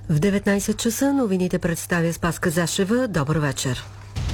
В 19 часа новините представя Спаска Зашева. Добър вечер.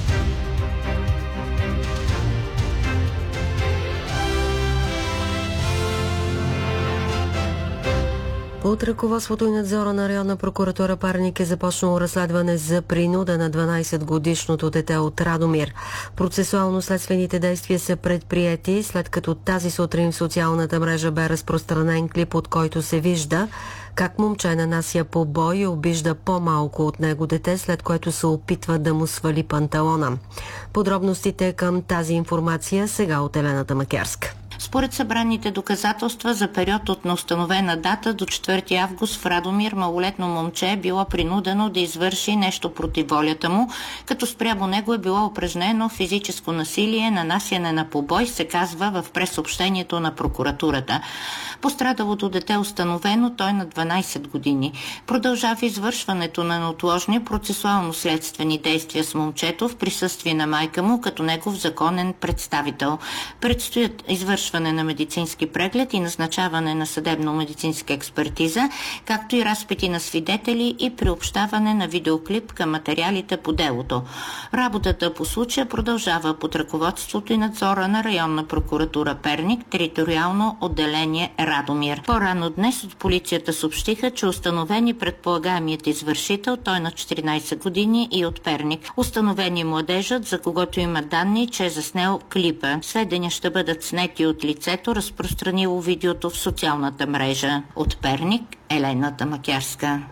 Под ръководството и надзора на районна прокуратура Перник е започнало разследване за принуда на 12-годишното дете от Радомир. Процесуално-следствените действия са предприети, след като тази сутрин в социалната мрежа бе разпространен клип, от който се вижда как момче нанася побой и обижда по-малко от него дете, след което се опитва да му свали панталона. Подробностите към тази информация сега от Елена Тамакерска. Според събраните доказателства, за период от неустановена дата до 4 август в Радомир малолетно момче е било принудено да извърши нещо против волята му, като спрямо него е било упражнено физическо насилие, нанасяне на побой, се казва в пресъобщението на прокуратурата. Пострадалото дете е установено, той на 12 години. Продължава извършването на неотложни процесуално-следствени действия с момчето в присъствие на майка му като негов законен представител. Предстоят извършване на медицински преглед и назначаване на съдебно-медицинска експертиза, както и разпити на свидетели и приобщаване на видеоклип към материалите по делото. Работата по случая продължава под ръководството и надзора на районна прокуратура Перник, териториално отделение Радомир. По-рано днес от полицията съобщиха, че установени предполагаемият извършител, той на 14 години и от Перник. Установени младежът, за когото има данни, че е заснел клипа. Сведения ще бъдат снети от лицето, разпространило видеото в социалната мрежа. От Перник, Елена Тамакерска.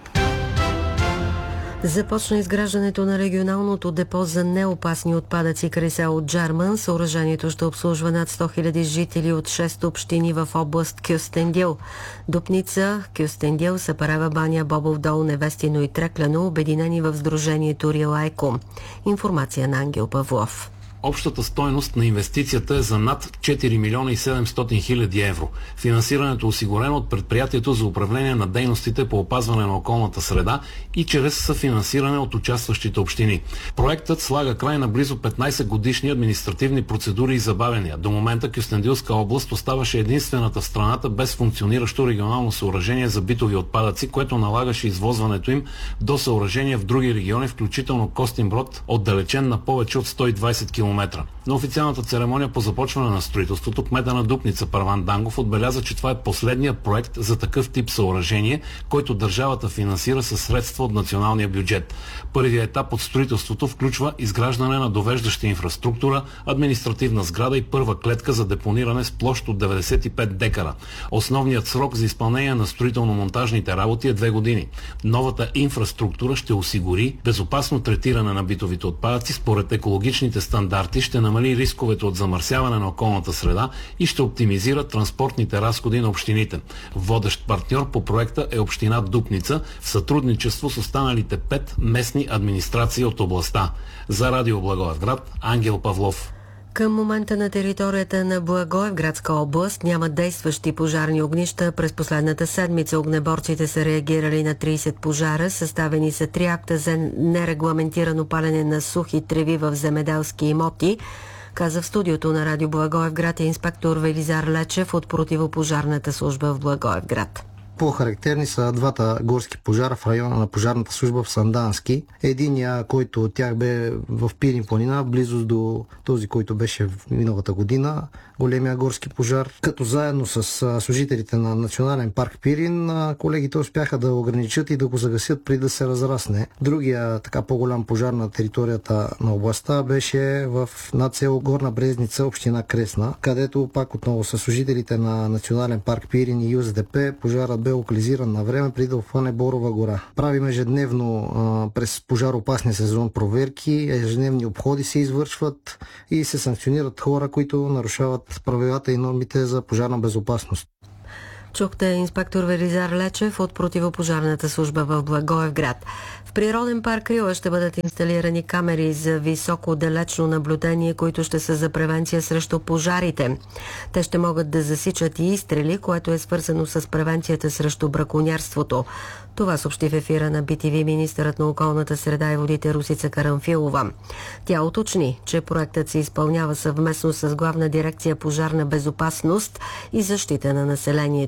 Започна изграждането на регионалното депо за неопасни отпадъци край село Джерман. Съоръжението ще обслужва над 100 000 жители от 6 общини в област Кюстендил. Дупница, Кюстендил, Сапарева баня, Бобов дол, Невестино и Трекляно, обединени в сдружението Рилайко. Информация на Ангел Павлов. Общата стойност на инвестицията е за над 4 милиона и 700 хиляди евро. Финансирането е осигурено от Предприятието за управление на дейностите по опазване на околната среда и чрез съфинансиране от участващите общини. Проектът слага край на близо 15 годишни административни процедури и забавения. До момента Кюстендилска област оставаше единствената в страната без функциониращо регионално съоръжение за битови отпадъци, което налагаше извозването им до съоръжения в други региони, включително Костинброд, отдалечен на повече от 120 км. На официалната церемония по започване на строителството кмета на Дупница Първан Дангов отбеляза, че това е последният проект за такъв тип съоръжение, който държавата финансира със средства от националния бюджет. Първият етап от строителството включва изграждане на довеждаща инфраструктура, административна сграда и първа клетка за депониране с площ от 95 декара. Основният срок за изпълнение на строително-монтажните работи е 2 години. Новата инфраструктура ще осигури безопасно третиране на битовите отпадъци според екологичните стандарти, ще намали рисковете от замърсяване на околната среда и ще оптимизира транспортните разходи на общините. Водещ партньор по проекта е община Дупница в сътрудничество с останалите 5 местни администрации от областта. За Радио Благоевград, Ангел Павлов. Към момента на територията на Благоевградска област няма действащи пожарни огнища. През последната седмица огнеборците са реагирали на 30 пожара. Съставени са 3 акта за нерегламентирано палене на сухи треви в земеделски имоти, каза в студиото на Радио Благоевград инспектор Велизар Лечев от противопожарната служба в Благоевград. По-характерни са двата горски пожара в района на пожарната служба в Сандански. Единия, който от тях бе в Пирин планина, близост до този, който беше в миналата година, големия горски пожар. Като заедно с служителите на Национален парк Пирин, колегите успяха да ограничат и да го загасят преди да се разрасне. Другия така по-голям пожар на територията на областта беше в над село Горна Брезница, община Кресна, където пак отново с служителите на Национален парк Пирин и ЮСДП пожарът бе локализиран на време преди да обхване Борова гора. Правим ежедневно през пожароопасния сезон проверки, ежедневни обходи се извършват и се санкционират хора, които нарушават правилата и нормите за пожарна безопасност. Чухте инспектор Велизар Лечев от противопожарната служба в Благоевград. В природен парк Рила ще бъдат инсталирани камери за високо далечно наблюдение, които ще са за превенция срещу пожарите. Те ще могат да засичат и изстрели, което е свързано с превенцията срещу браконьерството. Това съобщи в ефира на BTV министърът на околната среда и водите Русица Карамфилова. Тя уточни, че проектът се изпълнява съвместно с Главна дирекция пожарна безопасност и защита на населението.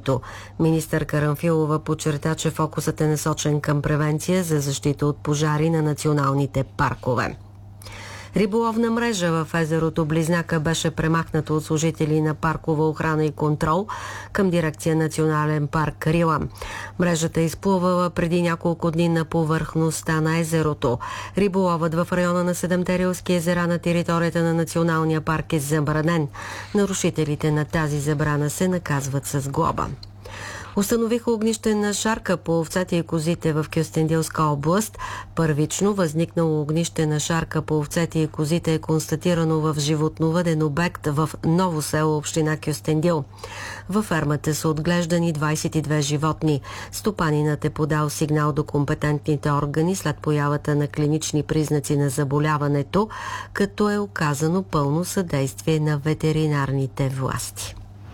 здравето. Министър Карамфилова подчерта, че фокусът е насочен към превенция за защита от пожари на националните паркове. Риболовна мрежа в езерото Близняка беше премахната от служители на паркова охрана и контрол към дирекция Национален парк Рила. Мрежата е изплувала преди няколко дни на повърхността на езерото. Риболовът в района на 7-те рилски езера на територията на Националния парк е забранен. Нарушителите на тази забрана се наказват с глоба. Установиха огнищена шарка по овцете и козите в Кюстендилска област. Първично възникнало огнище на шарка по овцете и козите е констатирано в животновъден обект в Ново село, община Кюстендил. Във фермата са отглеждани 22 животни. Стопанинът е подал сигнал до компетентните органи след появата на клинични признаци на заболяването, като е оказано пълно съдействие на ветеринарните власти.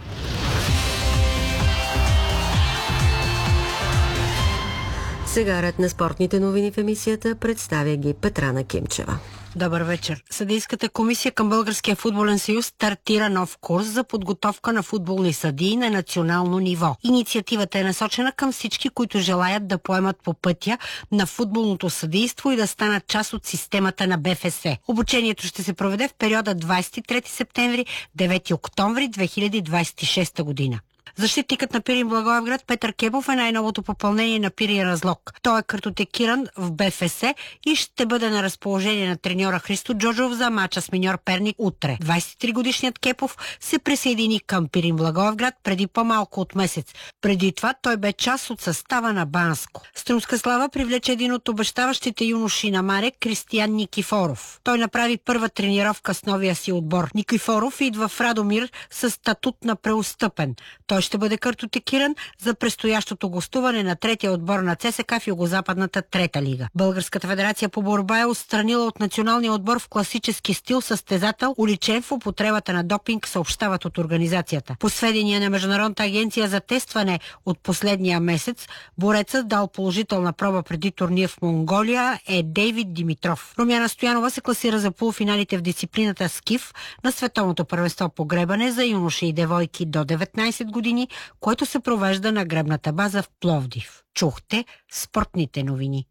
Сега ред на спортните новини в емисията, представя ги Петрана Кимчева. Добър вечер. Съдийската комисия към Българския футболен съюз стартира нов курс за подготовка на футболни съдии на национално ниво. Инициативата е насочена към всички, които желаят да поемат по пътя на футболното съдийство и да станат част от системата на БФС. Обучението ще се проведе в периода 23 септември – 9 октомври 2026 година. Защитникът на Пирин Благоевград Петър Кебов е най-новото попълнение на Пирин Разлог. Той е картотекиран в БФС и ще бъде на разположение на треньора Христо Джорджов за мача с Миньор Перник утре. 23-годишният Кепов се присъедини към Пирин Благоевград преди по-малко от месец. Преди това той бе част от състава на Банско. Струмска слава привлече един от обещаващите юноши на Марек, Кристиян Никифоров. Той направи първа тренировка с новия си отбор. Никифоров идва в Радомир с статут на преотстъпен. Той ще бъде картотекиран за предстоящото гостуване на третия отбор на ЦСКА в Югозападната трета лига. Българската федерация по борба е отстранила от националния отбор в класически стил състезател, уличен в употребата на допинг, съобщават от организацията. По сведения на Международната агенция за тестване от последния месец, борецът дал положителна проба преди турнир в Монголия е Дейвид Димитров. Румяна Стоянова се класира за полуфиналите в дисциплината скиф на Световното първенство по гребане за юноши и девойки до 19 години, което се провежда на гребната база в Пловдив. Чухте спортните новини.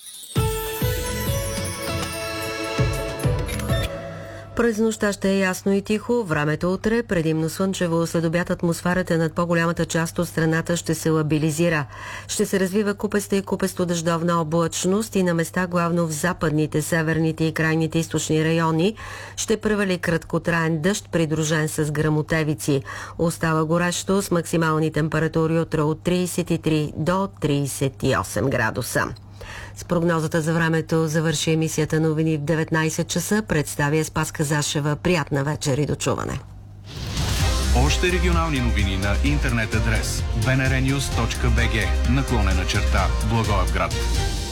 През нощта ще е ясно и тихо, времето утре предимно слънчево, след обяд атмосферата над по-голямата част от страната ще се лабилизира. Ще се развива купеста и купесто-дъждовна облачност и на места главно в западните, северните и крайните източни райони ще превали краткотраен дъжд, придружен с гръмотевици. Остава горещо с максимални температури утре от 33 до 38 градуса. С прогнозата за времето завърши емисията новини в 19 часа. Представя Спаска Зашева. Приятна вечер и до чуване. Още регионални новини на интернет адрес bnrnews.bg / Благоевград.